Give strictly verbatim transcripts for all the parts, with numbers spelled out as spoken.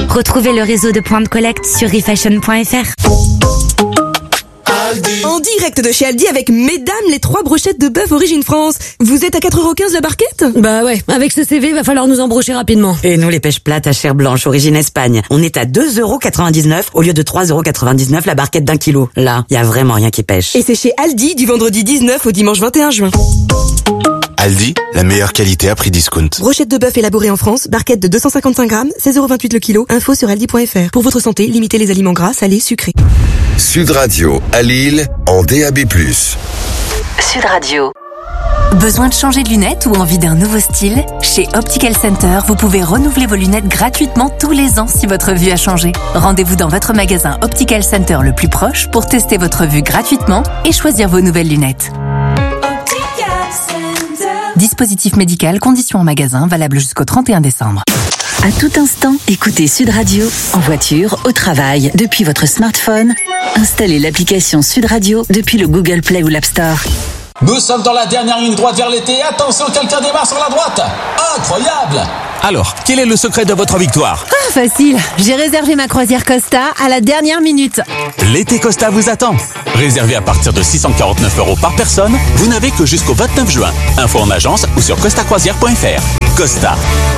Retrouvez le réseau de points de collecte sur refashion point f r. En direct de chez Aldi avec mesdames les trois brochettes de bœuf Origine France. Vous êtes à quatre euros quinze la barquette? Bah ouais, avec ce C V, va falloir nous embrocher rapidement. Et nous, les pêches plates à chair blanche, origine Espagne. On est à deux euros quatre-vingt-dix-neuf au lieu de trois euros quatre-vingt-dix-neuf la barquette d'un kilo. Là, y a vraiment rien qui pêche. Et c'est chez Aldi du vendredi dix-neuf au dimanche vingt et un juin. Aldi, la meilleure qualité à prix discount. Brochette de bœuf élaborée en France, barquette de deux cent cinquante-cinq grammes, seize euros vingt-huit le kilo. Info sur aldi point f r. Pour votre santé, limitez les aliments gras, salés, sucrés. Sud Radio, à Lille, en D A B plus. Sud Radio. Besoin de changer de lunettes ou envie d'un nouveau style? Chez Optical Center, vous pouvez renouveler vos lunettes gratuitement tous les ans si votre vue a changé. Rendez-vous dans votre magasin Optical Center le plus proche pour tester votre vue gratuitement et choisir vos nouvelles lunettes. Dispositif médical, conditions en magasin, valable jusqu'au trente et un décembre. À tout instant, écoutez Sud Radio, en voiture, au travail, depuis votre smartphone. Installez l'application Sud Radio depuis le Google Play ou l'App Store. Nous sommes dans la dernière ligne droite vers l'été. Attention, quelqu'un démarre sur la droite. Incroyable! Alors, quel est le secret de votre victoire? Ah, facile. J'ai réservé ma croisière Costa à la dernière minute. L'été Costa vous attend. Réservé à partir de six cent quarante-neuf euros par personne, vous n'avez que jusqu'au vingt-neuf juin. Info en agence ou sur costa croisière point f r. Costa.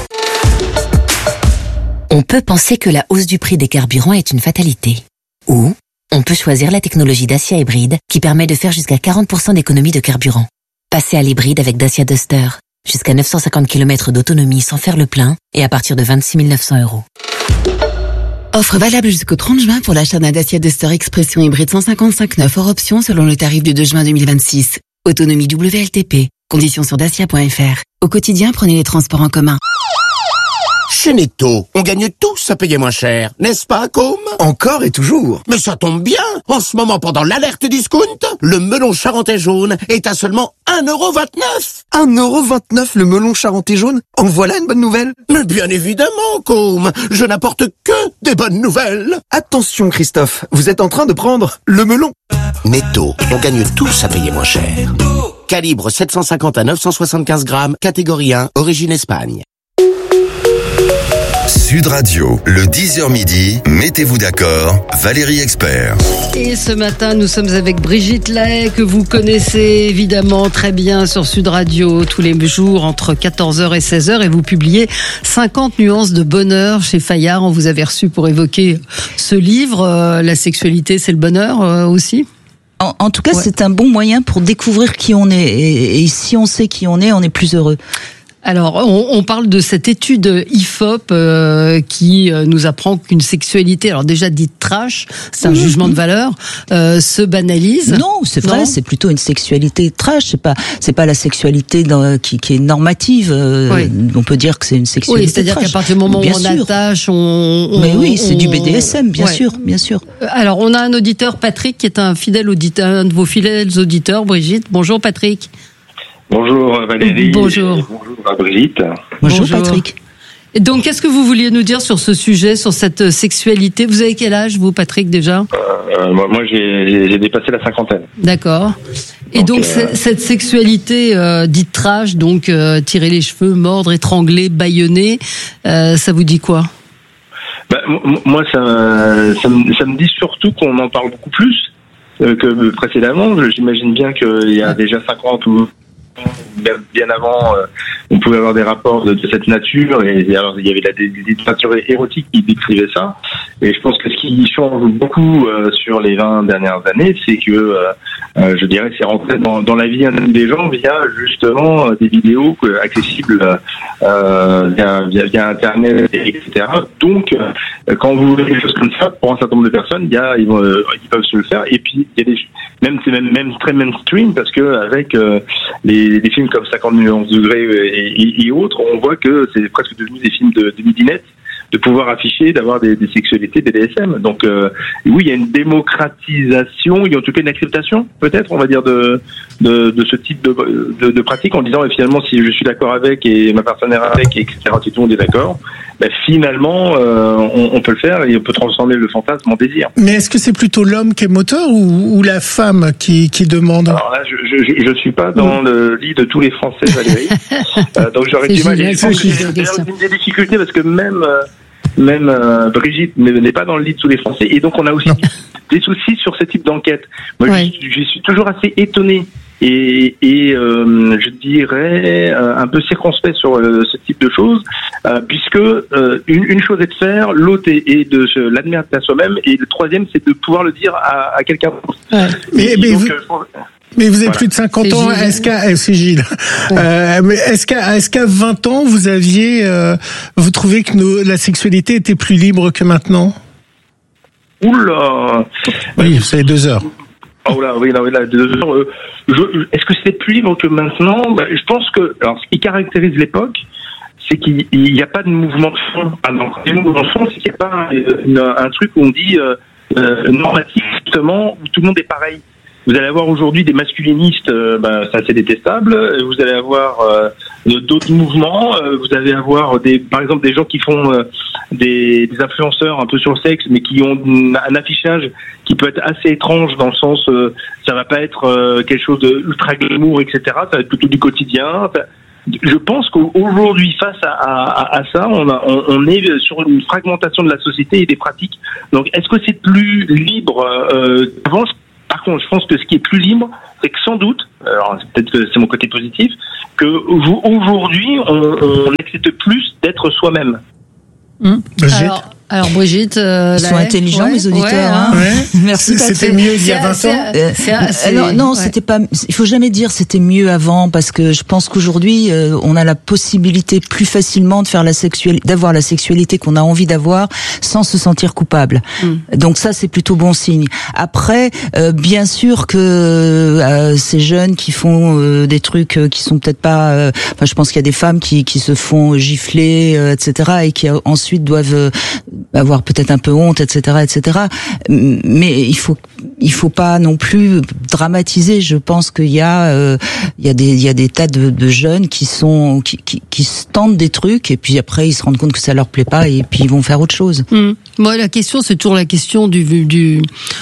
On peut penser que la hausse du prix des carburants est une fatalité. Ou on peut choisir la technologie Dacia Hybride qui permet de faire jusqu'à quarante pour cent d'économie de carburant. Passez à l'hybride avec Dacia Duster. Jusqu'à neuf cent cinquante kilomètres d'autonomie sans faire le plein et à partir de vingt-six mille neuf cents euros. Offre valable jusqu'au trente juin pour l'achat d'un Dacia Duster Expression hybride cent cinquante-cinq neuf hors option selon le tarif du deux juin deux mille vingt-six. Autonomie W L T P. Conditions sur dacia point f r. Au quotidien, prenez les transports en commun. Chez Netto, on gagne tous à payer moins cher, n'est-ce pas, Côme? Encore et toujours. Mais ça tombe bien. En ce moment, pendant l'alerte discount, le melon charentais jaune est à seulement un euro vingt-neuf. un euro vingt-neuf le melon charentais jaune? En voilà une bonne nouvelle. Mais bien évidemment, Côme. Je n'apporte que des bonnes nouvelles. Attention, Christophe. Vous êtes en train de prendre le melon. Netto, on gagne tous à payer moins cher. Calibre sept cent cinquante à neuf cent soixante-quinze grammes, catégorie un, origine Espagne. Sud Radio, le dix heures midi, mettez-vous d'accord, Valérie Expert. Et ce matin, nous sommes avec Brigitte Lahaye, que vous connaissez évidemment très bien sur Sud Radio tous les jours entre quatorze heures et seize heures, et vous publiez cinquante nuances de bonheur chez Fayard. On vous avait reçu pour évoquer ce livre. Euh, la sexualité, c'est le bonheur euh, aussi? En, en tout cas, ouais. C'est un bon moyen pour découvrir qui on est. Et, et si on sait qui on est, on est plus heureux. Alors, on, on parle de cette étude I F O P euh, qui euh, nous apprend qu'une sexualité, alors déjà dite trash, c'est un mmh. jugement de valeur, euh, se banalise. Non, c'est vrai, non c'est plutôt une sexualité trash. C'est pas, c'est pas la sexualité dans, qui, qui est normative. Euh, oui. On peut dire que c'est une sexualité oui, c'est-à-dire trash. qu'à partir du moment bien où on sûr. attache, on, on. Mais oui, c'est on, du B D S M, bien ouais. sûr, bien sûr. Alors, on a un auditeur, Patrick, qui est un fidèle auditeur, un de vos fidèles auditeurs, Brigitte. Bonjour, Patrick. Bonjour Valérie. Bonjour. Bonjour à Brigitte. Bonjour, Bonjour Patrick. Et donc, qu'est-ce que vous vouliez nous dire sur ce sujet, sur cette sexualité? Vous avez quel âge, vous, Patrick, déjà? euh, Moi, moi j'ai, j'ai dépassé la cinquantaine. D'accord. Et donc, donc euh... cette sexualité euh, dite trash, donc euh, tirer les cheveux, mordre, étrangler, bâillonner, euh, ça vous dit quoi? Bah, moi, ça, ça, me, ça me dit surtout qu'on en parle beaucoup plus euh, que précédemment. J'imagine bien qu'il y a déjà cinquante ou bien avant, euh, on pouvait avoir des rapports de, de cette nature, et, et alors il y avait la littérature érotique qui décrivait ça. Et je pense que ce qui change beaucoup euh, sur les vingt dernières années, c'est que, euh, euh, je dirais, c'est rentré dans, dans la vie intime des gens via justement des vidéos accessibles euh, via, via, via Internet, et cetera. Donc, euh, quand vous voulez des choses comme ça, pour un certain nombre de personnes, il y a, ils, vont, euh, ils peuvent se le faire. Et puis, il y a des, même c'est même, même très mainstream, parce que avec euh, les des films comme cinquante nuances degrés et, et, et autres, on voit que c'est presque devenu des films de, de midinette, de pouvoir afficher, d'avoir des, des sexualités B D S M. Donc euh, oui, il y a une démocratisation, il y a en tout cas une acceptation, peut-être, on va dire, de de, de ce type de, de, de pratique, en disant, et finalement, si je suis d'accord avec et ma partenaire avec, et cetera, si tout le monde est d'accord, ben, finalement, euh, on, on peut le faire et on peut transformer le fantasme en désir. Mais est-ce que c'est plutôt l'homme qui est moteur ou, ou la femme qui, qui demande? Alors là, je, je, je suis pas dans le lit de tous les Français, Valérie. euh, donc j'aurais du mal. Je pense que c'est une des difficultés, parce que même, euh, même euh, Brigitte n'est pas dans le lit de tous les Français, et donc on a aussi des soucis sur ce type d'enquête. Moi, ouais. je, je suis toujours assez étonné et, et euh, je dirais euh, un peu circonspect sur euh, ce type de choses, euh, puisque euh, une, une chose est de faire, l'autre est, est de se l'admettre à soi-même, et le troisième c'est de pouvoir le dire à, à quelqu'un d'autre. Ouais. Mais, mais, donc, vous... euh, mais vous avez voilà. plus de cinquante ans, est-ce qu'à, c'est Gilles. Ouais. Euh, mais est-ce qu'à, est-ce qu'à vingt ans vous aviez, euh, vous trouvez que nos, la sexualité était plus libre que maintenant? Oula. Oui, c'est deux heures. Oh là, oui, là, oui, là, deux heures. Euh, je, est-ce que c'était plus libre que maintenant? Bah, je pense que, alors, ce qui caractérise l'époque, c'est qu'il n'y a pas de mouvement de fond. Ah non, le mouvement de fond, c'est qu'il n'y a pas un, un, un truc où on dit euh, euh, normatif, justement, où tout le monde est pareil. Vous allez avoir aujourd'hui des masculinistes, euh, bah, c'est assez détestable. Vous allez avoir euh, d'autres mouvements. Euh, vous allez avoir des, par exemple, des gens qui font euh, des, des influenceurs un peu sur le sexe, mais qui ont un affichage qui peut être assez étrange dans le sens, euh, ça va pas être euh, quelque chose de ultra glamour, et cetera. Ça va être plutôt du quotidien. Je pense qu'aujourd'hui, face à, à, à ça, on, a, on, on est sur une fragmentation de la société et des pratiques. Donc, est-ce que c'est plus libre euh, avant? Par contre, je pense que ce qui est plus libre, c'est que sans doute, alors peut-être que c'est mon côté positif, que aujourd'hui, on, on accepte plus d'être soi-même. Mmh. Alors, alors Brigitte, euh, ils sont intelligents, ouais, mes auditeurs. Ouais, hein. Ouais. Merci. Patrick. C'était mieux il y a vingt c'est, ans. C'est, c'est, c'est, non, non, ouais. c'était pas. Il faut jamais dire c'était mieux avant, parce que je pense qu'aujourd'hui, euh, on a la possibilité plus facilement de faire la sexualité, d'avoir la sexualité qu'on a envie d'avoir, sans se sentir coupable. Mm. Donc ça, c'est plutôt bon signe. Après, euh, bien sûr que euh, ces jeunes qui font euh, des trucs euh, qui sont peut-être pas. Euh, enfin, je pense qu'il y a des femmes qui qui se font gifler, euh, et cetera, et qui euh, ensuite doivent euh, avoir peut-être un peu honte, et cetera, et cetera. Mais il faut, il faut pas non plus dramatiser. Je pense qu'il y a, euh, il y a des, il y a des tas de, de jeunes qui sont, qui, qui, qui se tentent des trucs et puis après ils se rendent compte que ça leur plaît pas et puis ils vont faire autre chose. Mmh. Moi, la question, c'est toujours la question du, du,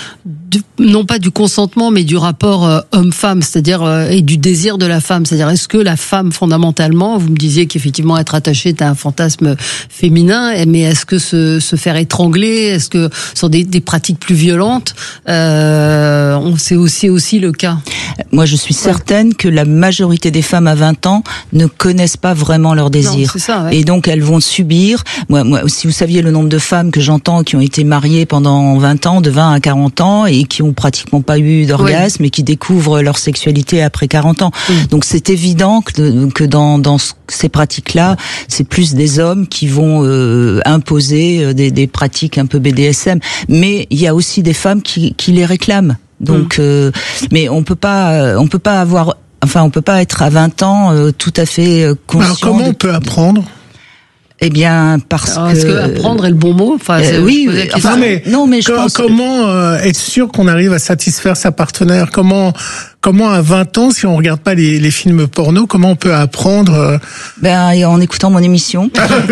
du non pas du consentement, mais du rapport euh, homme-femme, c'est-à-dire euh, et du désir de la femme. C'est-à-dire, est-ce que la femme, fondamentalement, vous me disiez qu'effectivement être attachée est un fantasme féminin, mais est-ce que se, se faire étrangler, est-ce que ce sont des, des pratiques plus violentes, euh, c'est aussi aussi le cas. Moi, je suis certaine ouais. que la majorité des femmes à vingt ans ne connaissent pas vraiment leur désir, non, c'est ça, ouais. et donc elles vont subir. Moi, moi, si vous saviez le nombre de femmes que j'entends qui ont été mariées pendant vingt ans, de vingt à quarante ans, et qui ont pratiquement pas eu d'orgasme, oui. et qui découvrent leur sexualité après quarante ans. Oui. Donc c'est évident que, que dans, dans ces pratiques-là, c'est plus des hommes qui vont euh, imposer des, des pratiques un peu B D S M. Mais il y a aussi des femmes qui, qui les réclament. Donc, mmh. euh, mais on peut pas, on peut pas avoir, enfin, on peut pas être à vingt ans euh, tout à fait euh, conscient. Alors comment de... on peut apprendre? Eh bien, parce Alors, que... Est-ce que apprendre est le bon mot? Enfin, euh, oui, enfin, non, mais, non, mais je co- pense comment que... euh, être sûr qu'on arrive à satisfaire sa partenaire? Comment, comment à vingt ans, si on regarde pas les, les films porno, comment on peut apprendre euh... Ben, en écoutant mon émission.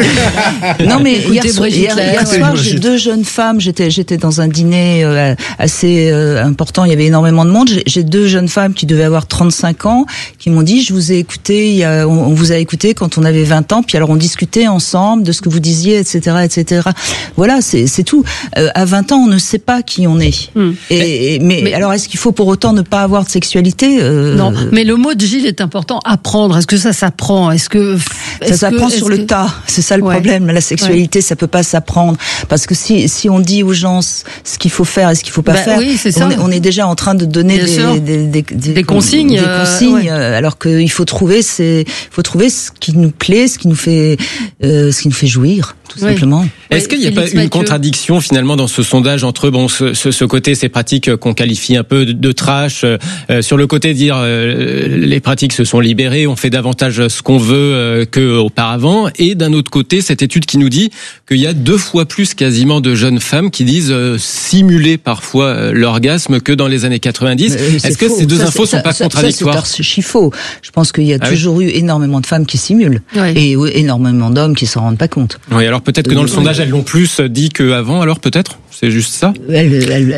Non, mais hier, hier, hier, hier soir, j'ai deux jeunes femmes. J'étais, j'étais dans un dîner euh, assez euh, important. Il y avait énormément de monde. J'ai, j'ai deux jeunes femmes qui devaient avoir trente-cinq ans, qui m'ont dit, je vous ai écouté, il y a, on, on vous a écouté quand on avait vingt ans, puis alors on discutait ensemble de ce que vous disiez, et cetera, et cetera. Voilà, c'est, c'est tout. Euh, à vingt ans, on ne sait pas qui on est. Mm. Et, et mais, mais alors, est-ce qu'il faut pour autant ne pas avoir de sexualité? euh... Non, mais le mot de Gilles est important. Apprendre. Est-ce que ça s'apprend? Est-ce que est-ce ça s'apprend que, sur que... le tas? C'est ça le ouais. problème. La sexualité, ouais. ça peut pas s'apprendre, parce que si si on dit aux gens ce qu'il faut faire et ce qu'il faut pas bah, faire, oui, c'est ça. On, est, on est déjà en train de donner des des, des, des, des consignes, des consignes, euh, ouais. alors qu'il faut trouver c'est faut trouver ce qui nous plaît, ce qui nous fait euh, ce qui nous fait jouir, tout oui. simplement. Est-ce qu'il n'y a pas une contradiction finalement dans ce sondage entre bon ce, ce, ce côté ces pratiques qu'on qualifie un peu de, de trash, euh, sur le côté dire euh, les pratiques se sont libérées, on fait davantage ce qu'on veut euh, qu'auparavant, et d'un autre côté cette étude qui nous dit qu'il y a deux fois plus quasiment de jeunes femmes qui disent euh, simuler parfois euh, l'orgasme que dans les années quatre-vingt-dix. Est-ce Est-ce que faux. ces deux ça, infos ça, sont pas ça, contradictoires? Ça, c'est archi faux. Je pense qu'il y a ah toujours oui. eu énormément de femmes qui simulent oui. et oui, énormément d'hommes qui s'en rendent pas compte. Oui, alors peut-être que dans le euh, sondage elles l'ont plus dit qu'avant, alors peut-être c'est juste ça. Elles, elles, elles,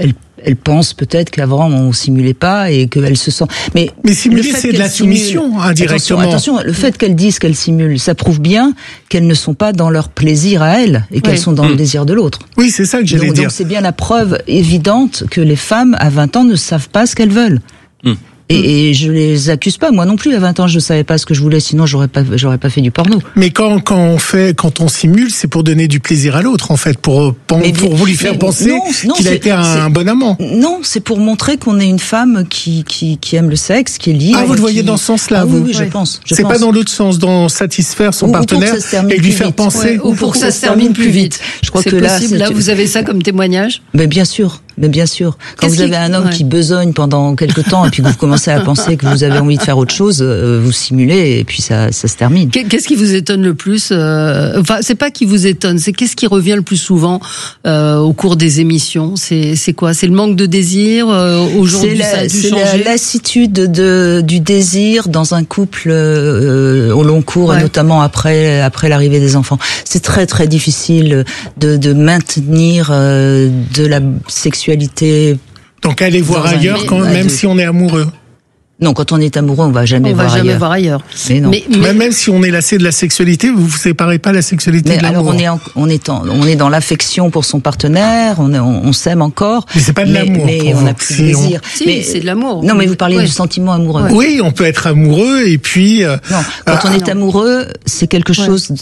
elle pense peut-être qu'avant on simulait pas et qu'elle se sent. Mais, mais simuler, c'est de la soumission, simule, indirectement. Attention, attention, le fait qu'elles disent qu'elles simulent, ça prouve bien qu'elles ne sont pas dans leur plaisir à elles et qu'elles oui. sont dans mmh. le désir de l'autre. Oui, c'est ça que j'allais donc, dire. Donc c'est bien la preuve évidente que les femmes à vingt ans ne savent pas ce qu'elles veulent. Mmh. Et, et je les accuse pas, moi non plus à vingt ans je savais pas ce que je voulais, sinon j'aurais pas j'aurais pas fait du porno. Mais quand quand on fait quand on simule, c'est pour donner du plaisir à l'autre en fait, pour pour, mais, pour vous lui faire penser non, non, qu'il a été un, un bon amant. Non, c'est pour montrer qu'on est une femme qui qui qui aime le sexe, qui est libre. Ah, vous le voyez qui... dans ce sens-là, ah, vous. Oui, oui, je ouais. pense. Je c'est pense. pas dans l'autre sens, dans satisfaire son ou, partenaire ou et lui faire vite. penser ouais, ou pour que ça se termine plus vite. Je crois c'est que possible. là, là vous avez ça comme témoignage. Mais bien sûr. Mais bien sûr, quand Qu'est-ce vous avez un homme ouais. qui besogne pendant quelque temps et puis que vous commencez à penser que vous avez envie de faire autre chose, euh, vous simulez et puis ça, ça se termine. Qu'est-ce qui vous étonne le plus euh, Enfin, c'est pas qui vous étonne, c'est qu'est-ce qui revient le plus souvent euh, au cours des émissions. C'est, c'est quoi? C'est le manque de désir euh, aujourd'hui. C'est, la, ça a dû c'est changer. la lassitude de du désir dans un couple euh, au long cours ouais. et notamment après après l'arrivée des enfants. C'est très très difficile de de maintenir euh, de la sexualité. Donc aller voir ailleurs quand même si on est amoureux. Non, quand on est amoureux, on va jamais on voir va jamais ailleurs. voir ailleurs. Mais non. Mais, mais... Même si on est lassé de la sexualité, vous vous séparez pas la sexualité mais de l'amour. Alors on est en, on est en, on est dans l'affection pour son partenaire, on est, on, on s'aime encore. Mais c'est pas de l'amour. Mais, mais on n'a plus de désir. On... Si, mais c'est de l'amour. Non, mais vous parlez ouais. du sentiment amoureux. Oui, on peut être amoureux et puis. Euh, non, quand euh, on est amoureux, c'est quelque chose